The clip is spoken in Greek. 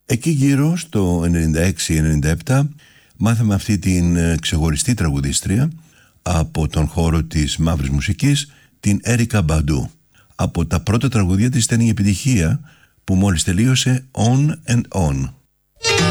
Εκεί γύρω στο 96-97 μάθαμε αυτή την ξεχωριστή τραγουδίστρια από τον χώρο της μαύρης μουσικής, την Έρικα Μπαντού. Από τα πρώτα τραγουδία της ήταν η επιτυχία που μόλις τελείωσε On and On.